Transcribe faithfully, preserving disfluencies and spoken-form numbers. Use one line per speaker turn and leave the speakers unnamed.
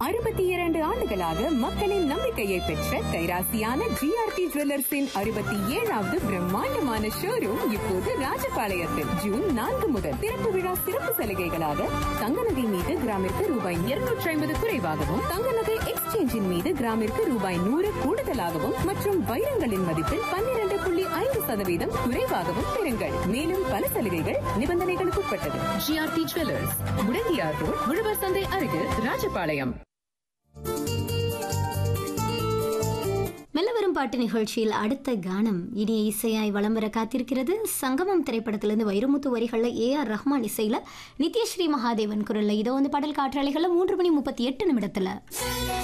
அறுபத்தி இரண்டு ஆண்டுகளாக மக்களின் நம்பிக்கையை பெற்ற கைராசியான ஜிஆர்டி ஜுவல்லர்ஸின் அறுபத்தி ஏழாவது பிரம்மாண்டமான ஷோரூம் இப்போது ராஜபாளையத்தில் ஜூன் நான்கு முதல் திறப்பு விழா சிறப்பு சலுகைகளாக தங்க நகை மீது கிராமிற்கு ரூபாய் இருநூற்றி ஐம்பது குறைவாகவும் தங்க நகை எக்ஸ்சேஞ்சின் மீது கிராமிற்கு ரூபாய் நூறு கூடுதலாகவும் மற்றும் வைரங்களின் மதிப்பில் பன்னிரண்டு புள்ளி ஐந்து சதவீதம் குறைவாகவும் பெறுங்கள். மேலும் பல சலுகைகள் நிபந்தனைகளுக்கு உட்பட்டது. ஜிஆர்டி ஜுவல்லர்ஸ், முடங்கியார் ரோட், உழவர் சந்தை அருகில், ராஜபாளையம்.
மெல்லவரும் பாட்டு நிகழ்ச்சியில் அடுத்த கானம் இனிய இசையாய் வலம் வர காத்திருக்கிறது. சங்கமம் திரைப்படத்திலிருந்து வைரமுத்து வரிகளில் ஏ ஆர் ரஹ்மான் இசையில நித்யஸ்ரீ மகாதேவன் குரல்ல இதோ வந்து பாடல் காற்றாலைகள்ல மூன்று மணி முப்பத்தி எட்டு நிமிடத்துல